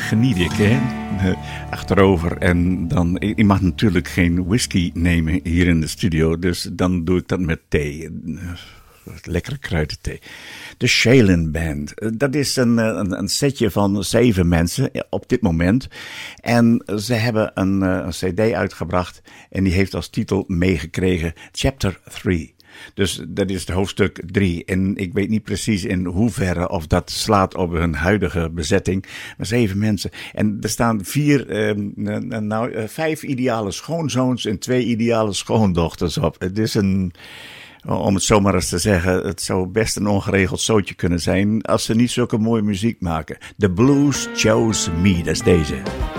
geniet ik, hè? Achterover. En dan, ik mag natuurlijk geen whisky nemen hier in de studio, dus dan doe ik dat met thee. Lekkere kruidenthee. De Shailen Band. Dat is een setje van 7 mensen op dit moment. En ze hebben een cd uitgebracht en die heeft als titel meegekregen Chapter 3. Dus dat is het hoofdstuk 3. En ik weet niet precies in hoeverre of dat slaat op hun huidige bezetting. Maar 7 mensen. En er staan 5 ideale schoonzoons en 2 ideale schoondochters op. Het is om het zomaar eens te zeggen, het zou best een ongeregeld zootje kunnen zijn als ze niet zulke mooie muziek maken. The Blues Chose Me, dat is deze.